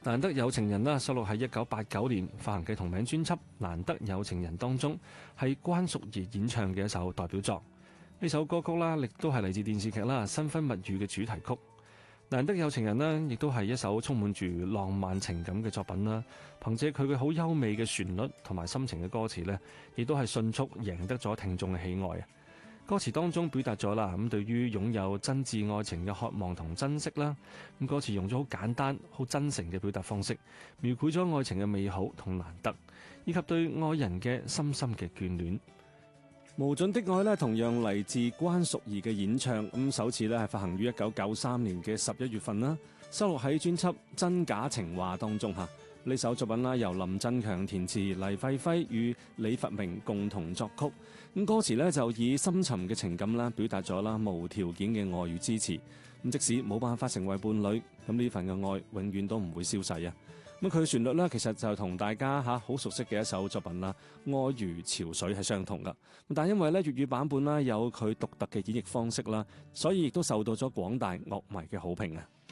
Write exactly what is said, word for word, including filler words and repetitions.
難得有情人啦，收錄喺一九八九年發行嘅同名專輯《難得有情人》當中，係關淑怡演唱嘅一首代表作。呢首歌曲啦，亦都係嚟自電視劇啦《新婚蜜語》嘅主題曲。難得有情人呢，亦都係一首充滿住浪漫情感嘅作品啦。憑借佢嘅好優美嘅旋律同埋深情嘅歌詞呢，亦都係迅速贏得咗聽眾嘅喜愛啊！歌詞當中表達咗啦，咁對於擁有真摯愛情嘅渴望同珍惜啦。咁歌詞用咗好簡單、好真誠嘅表達方式，描繪咗愛情嘅美好同難得，以及對愛人嘅深深嘅眷戀。無盡的愛呢，同樣嚟自關淑怡嘅演唱。咁首次呢係發行於一九九三年嘅十一月份啦，收錄喺專輯《真假情話》當中嚇。呢首作品啦，由林振強填詞，黎費輝與李佛明共同作曲。咁歌詞呢就以深沉嘅情感啦，表達咗啦無條件嘅愛與支持。咁即使冇辦法成為伴侶，咁呢份嘅愛永遠都唔會消逝啊！咁佢嘅旋律呢，其實就同大家嚇好熟悉嘅一首作品啦，《愛如潮水》係相同噶。但係因為咧粵語版本啦有佢獨特嘅演繹方式啦，所以亦都受到咗廣大樂迷嘅好評啊！